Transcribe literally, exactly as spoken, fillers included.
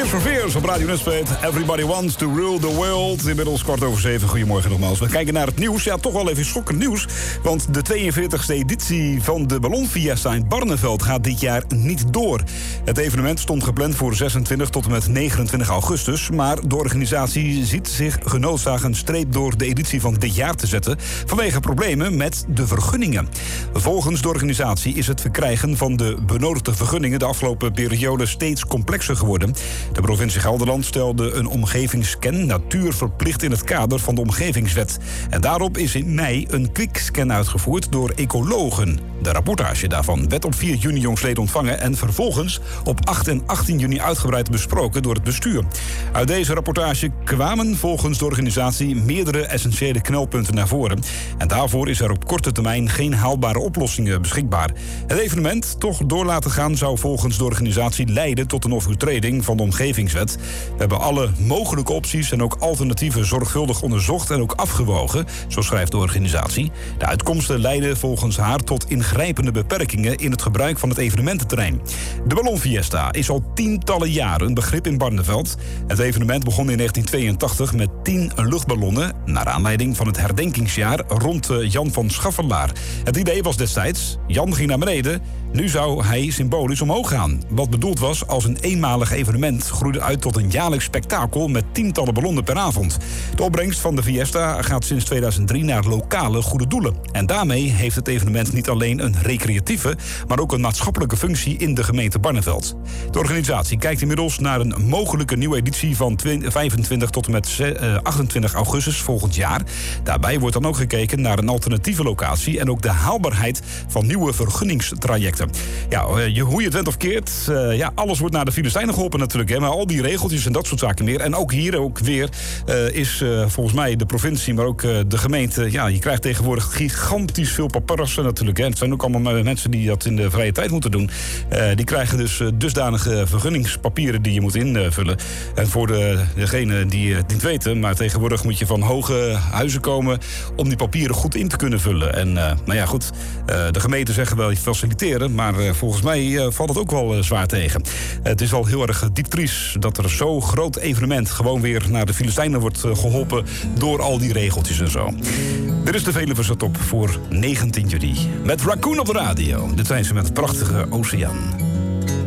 Tears for Fears op Radio Nunspeet. Everybody wants to rule the world. Inmiddels kwart over zeven. Goedemorgen nogmaals. We kijken naar het nieuws. Ja, toch wel even schokkend nieuws. Want de tweeënveertigste editie van de Ballonfiesta in Barneveld gaat dit jaar niet door. Het evenement stond gepland voor zesentwintig tot en met negenentwintig augustus. Maar de organisatie ziet zich genoodzaakt een streep door de editie van dit jaar te zetten vanwege problemen met de vergunningen. Volgens de organisatie is het verkrijgen van de benodigde vergunningen de afgelopen periode steeds complexer geworden. De provincie Gelderland stelde een omgevingsscan natuurverplicht in het kader van de omgevingswet. En daarop is in mei een quickscan uitgevoerd door ecologen. De rapportage daarvan werd op vier juni jongstleden ontvangen en vervolgens op acht en achttien juni uitgebreid besproken door het bestuur. Uit deze rapportage kwamen volgens de organisatie meerdere essentiële knelpunten naar voren. En daarvoor is er op korte termijn geen haalbare oplossingen beschikbaar. Het evenement toch door laten gaan zou volgens de organisatie leiden tot een overtreding van de omgevingswet. We hebben alle mogelijke opties en ook alternatieven zorgvuldig onderzocht en ook afgewogen, zo schrijft de organisatie. De uitkomsten leiden volgens haar tot ingrijpende beperkingen in het gebruik van het evenemententerrein. De Ballonfiesta is al tientallen jaren een begrip in Barneveld. Het evenement begon in negentien tweeëntachtig met tien luchtballonnen, naar aanleiding van het herdenkingsjaar rond Jan van Schaffelaar. Het idee was destijds, Jan ging naar beneden, nu zou hij symbolisch omhoog gaan. Wat bedoeld was als een eenmalig evenement groeide uit tot een jaarlijks spektakel met tientallen ballonnen per avond. De opbrengst van de Fiesta gaat sinds tweeduizend drie naar lokale goede doelen. En daarmee heeft het evenement niet alleen een recreatieve, maar ook een maatschappelijke functie in de gemeente Barneveld. De organisatie kijkt inmiddels naar een mogelijke nieuwe editie van vijfentwintig tot en met achtentwintig augustus volgend jaar. Daarbij wordt dan ook gekeken naar een alternatieve locatie en ook de haalbaarheid van nieuwe vergunningstrajecten. Ja, je, hoe je het went of keert, uh, ja, alles wordt naar de Filistijnen geholpen natuurlijk. Hè, maar al die regeltjes en dat soort zaken meer. En ook hier ook weer uh, is uh, volgens mij de provincie, maar ook uh, de gemeente. Ja, je krijgt tegenwoordig gigantisch veel paparassen natuurlijk. Hè. Het zijn ook allemaal mensen die dat in de vrije tijd moeten doen. Uh, die krijgen dus uh, dusdanige vergunningspapieren die je moet invullen. En voor de, degene die het niet weten, maar tegenwoordig moet je van hoge huizen komen om die papieren goed in te kunnen vullen. En uh, nou ja, goed, uh, de gemeente zeggen wel faciliteren, maar uh, volgens mij uh, valt het ook wel uh, zwaar tegen. Uh, het is al heel erg diep triest dat er zo'n groot evenement gewoon weer naar de Filistijnen wordt uh, geholpen door al die regeltjes en zo. Dit is de Veluwe Top voor negentien juli. Met Raccoon op de radio. Dit zijn ze met het prachtige Oceaan.